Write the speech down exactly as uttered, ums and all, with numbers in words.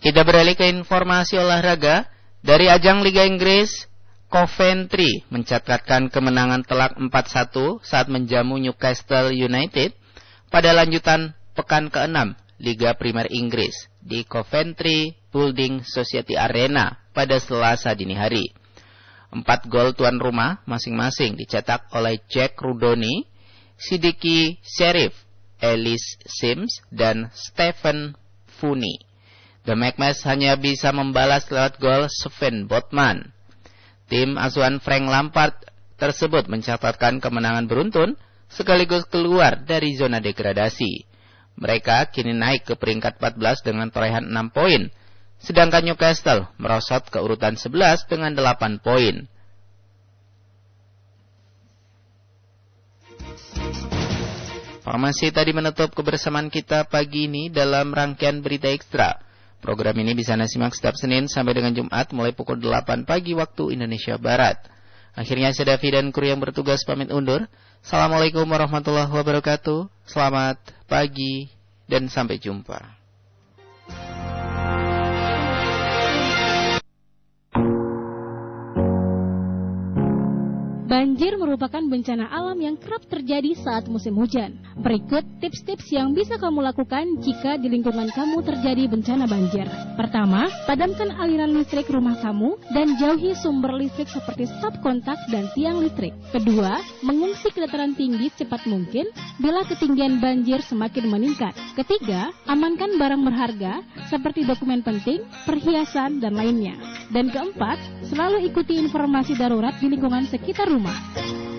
Kita beralih ke informasi olahraga. Dari ajang Liga Inggris, Coventry mencatatkan kemenangan telak empat satu saat menjamu Newcastle United pada lanjutan pekan keenam Liga Primer Inggris di Coventry Building Society Arena pada Selasa dini hari. Empat gol tuan rumah masing-masing dicetak oleh Jack Rudoni, Sidiki Sheriff, Ellis Sims, dan Stephen Funi. The Magpies hanya bisa membalas lewat gol Sven Botman. Tim asuhan Frank Lampard tersebut mencatatkan kemenangan beruntun sekaligus keluar dari zona degradasi. Mereka kini naik ke peringkat empat belas dengan torehan enam poin, sedangkan Newcastle merosot ke urutan sebelas dengan delapan poin. Informasi tadi menutup kebersamaan kita pagi ini dalam rangkaian berita ekstra. Program ini bisa Anda simak setiap Senin sampai dengan Jumat mulai pukul delapan pagi waktu Indonesia Barat. Akhirnya saya Davi dan kru yang bertugas pamit undur. Assalamualaikum warahmatullahi wabarakatuh. Selamat pagi dan sampai jumpa. Banjir merupakan bencana alam yang kerap terjadi saat musim hujan. Berikut tips-tips yang bisa kamu lakukan jika di lingkungan kamu terjadi bencana banjir. Pertama, padamkan aliran listrik rumah kamu dan jauhi sumber listrik seperti stop kontak dan tiang listrik. Kedua, mengungsi ke dataran tinggi secepat mungkin bila ketinggian banjir semakin meningkat. Ketiga, amankan barang berharga seperti dokumen penting, perhiasan, dan lainnya. Dan keempat, selalu ikuti informasi darurat di lingkungan sekitar rumah.